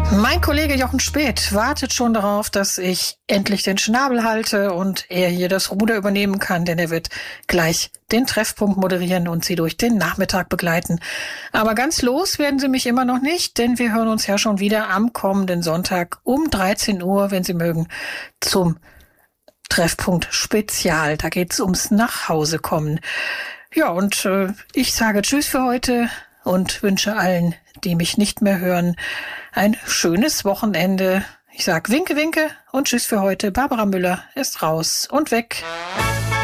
Mein Kollege Jochen Späth wartet schon darauf, dass ich endlich den Schnabel halte und er hier das Ruder übernehmen kann, denn er wird gleich den Treffpunkt moderieren und Sie durch den Nachmittag begleiten. Aber ganz los werden Sie mich immer noch nicht, denn wir hören uns ja schon wieder am kommenden Sonntag um 13 Uhr, wenn Sie mögen, zum Treffpunkt Spezial. Da geht's ums Nachhausekommen. Ja, und ich sage Tschüss für heute und wünsche allen, die mich nicht mehr hören, ein schönes Wochenende. Ich sag Winke, Winke und Tschüss für heute. Barbara Müller ist raus und weg.